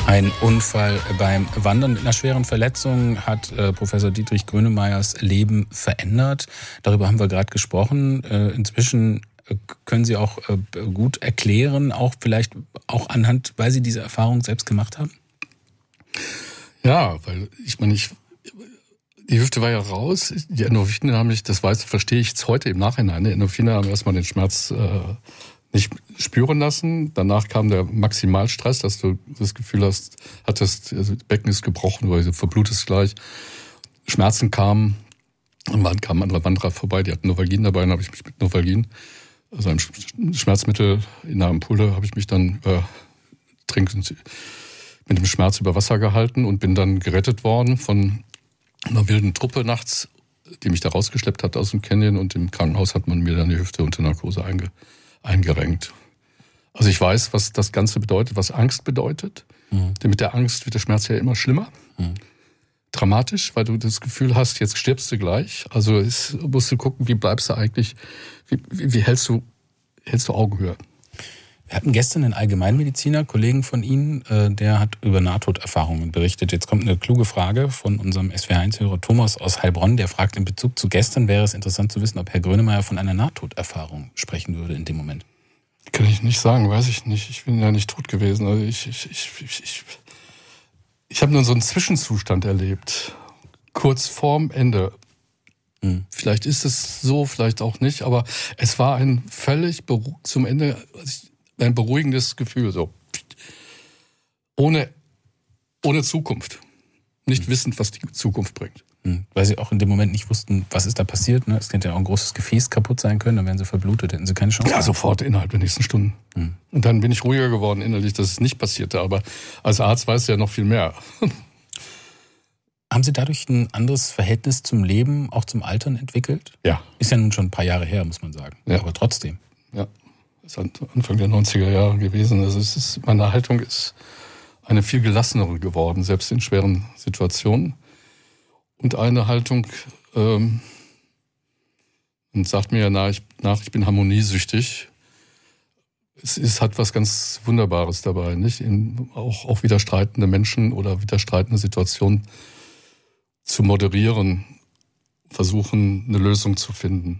Ein Unfall beim Wandern mit einer schweren Verletzung hat Professor Dietrich Grönemeyers Leben verändert. Darüber haben wir gerade gesprochen. Inzwischen können Sie auch gut erklären, auch vielleicht auch anhand, weil Sie diese Erfahrung selbst gemacht haben? Ja, weil die Hüfte war ja raus. Die Endorphine haben mich, verstehe ich jetzt heute im Nachhinein. Die Endorphine haben erstmal den Schmerz nicht spüren lassen. Danach kam der Maximalstress, dass du das Gefühl hattest, das Becken ist gebrochen oder du verblutest gleich. Schmerzen kamen und dann kamen andere Wanderer vorbei, die hatten Novalgin dabei, dann habe ich mich mit Novalgin, also einem Schmerzmittel in einer Ampulle, habe ich mich dann trinkend mit dem Schmerz über Wasser gehalten und bin dann gerettet worden von einer wilden Truppe nachts, die mich da rausgeschleppt hat aus dem Canyon, und im Krankenhaus hat man mir dann die Hüfte unter Narkose eingerenkt. Also ich weiß, was das Ganze bedeutet, was Angst bedeutet. Denn mit der Angst wird der Schmerz ja immer schlimmer. Dramatisch, weil du das Gefühl hast, jetzt stirbst du gleich. Also musst du gucken, wie bleibst du eigentlich, wie hältst du Augenhöhe. Wir hatten gestern einen Allgemeinmediziner, Kollegen von Ihnen, der hat über Nahtoderfahrungen berichtet. Jetzt kommt eine kluge Frage von unserem SWR1-Hörer Thomas aus Heilbronn. Der fragt, in Bezug zu gestern wäre es interessant zu wissen, ob Herr Grönemeyer von einer Nahtoderfahrung sprechen würde in dem Moment. Kann ich nicht sagen, weiß ich nicht. Ich bin ja nicht tot gewesen. Also ich habe nur so einen Zwischenzustand erlebt, kurz vorm Ende. Vielleicht ist es so, vielleicht auch nicht, aber es war ein völlig zum Ende ein beruhigendes Gefühl, so ohne Zukunft, nicht wissend, was die Zukunft bringt. Weil Sie auch in dem Moment nicht wussten, was ist da passiert. Ne? Es könnte ja auch ein großes Gefäß kaputt sein können, dann wären Sie verblutet, hätten Sie keine Chance. Ja, sofort, innerhalb der nächsten Stunden. Und dann bin ich ruhiger geworden innerlich, dass es nicht passierte, aber als Arzt weißt du ja noch viel mehr. Haben Sie dadurch ein anderes Verhältnis zum Leben, auch zum Altern entwickelt? Ja. Ist ja nun schon ein paar Jahre her, muss man sagen. Ja. Aber trotzdem. Ja, das ist Anfang der 90er Jahre gewesen. Also meine Haltung ist eine viel gelassenere geworden, selbst in schweren Situationen. Und eine Haltung, und sagt mir ja ich bin harmoniesüchtig. Es hat was ganz Wunderbares dabei, nicht? Auch widerstreitende Menschen oder widerstreitende Situationen zu moderieren, versuchen, eine Lösung zu finden.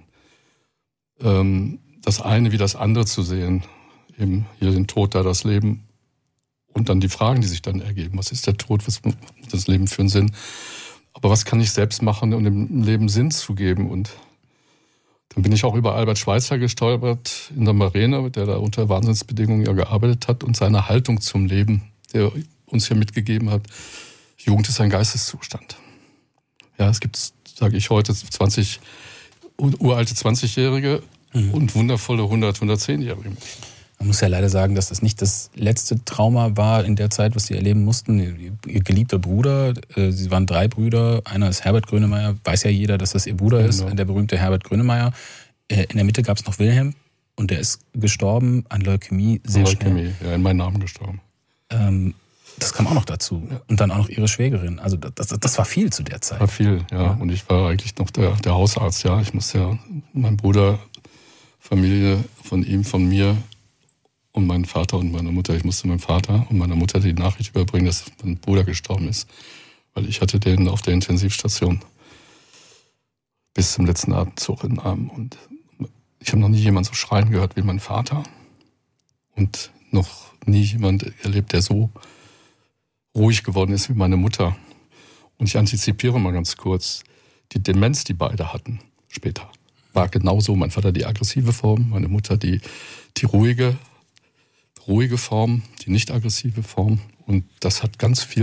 Das eine wie das andere zu sehen, eben hier den Tod, da das Leben und dann die Fragen, die sich dann ergeben. Was ist der Tod, was hat das Leben für einen Sinn? Aber was kann ich selbst machen, um dem Leben Sinn zu geben? Und dann bin ich auch über Albert Schweitzer gestolpert in der Marine, der da unter Wahnsinnsbedingungen ja gearbeitet hat, und seine Haltung zum Leben, der uns ja mitgegeben hat, Jugend ist ein Geisteszustand. Ja, es gibt, sage ich heute, uralte 20-Jährige und wundervolle 110-Jährige. Man muss ja leider sagen, dass das nicht das letzte Trauma war in der Zeit, was Sie erleben mussten. Ihr geliebter Bruder, Sie waren 3 Brüder, einer ist Herbert Grönemeyer, weiß ja jeder, dass das Ihr Bruder ist, der berühmte Herbert Grönemeyer. In der Mitte gab es noch Wilhelm und der ist gestorben an Leukämie sehr schnell. Ja, in meinem Namen gestorben. Das kam auch noch dazu. Ja. Und dann auch noch Ihre Schwägerin. Also das war viel zu der Zeit. War viel, ja. Und ich war eigentlich noch der Hausarzt, ja. Ich musste ja meinem Bruder, Familie von ihm, von mir und meinen Vater und meiner Mutter. Ich musste meinem Vater und meiner Mutter die Nachricht überbringen, dass mein Bruder gestorben ist. Weil ich hatte den auf der Intensivstation bis zum letzten Atemzug in den Armen. Und ich habe noch nie jemanden so schreien gehört wie mein Vater. Und noch nie jemand erlebt, der so ruhig geworden ist wie meine Mutter. Und ich antizipiere mal ganz kurz, die Demenz, die beide hatten später, war genauso. Mein Vater die aggressive Form, meine Mutter die ruhige Form, die nicht aggressive Form. Und das hat ganz viel